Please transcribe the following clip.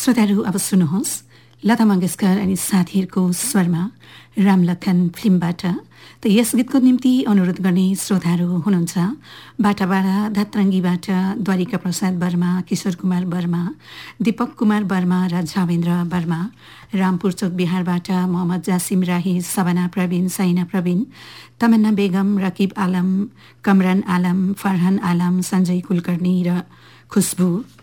श्रोताहरू अब सुन्नुहोस् लता मङ्गेशकर अनि साथीहरूको स्वरमा रामलखन फिल्मबाट। त यस गीतको निम्ति अनुरोध गर्ने श्रोताहरू हुनुहुन्छ बाटाबाडा धत्रङ्गीबाट द्वारिका प्रसाद वर्मा, किशोर कुमार वर्मा, दीपक कुमार वर्मा र झावेन्द्र वर्मा। रामपुर चोक बिहारबाट मोहम्मद जासिम राही, सबना प्रवीण, साइना प्रवीण, तमन्ना बेगम, रकिब आलम, कमरान आलम, फरहान आलम, सञ्जय कुलकर्णी र खुशबु।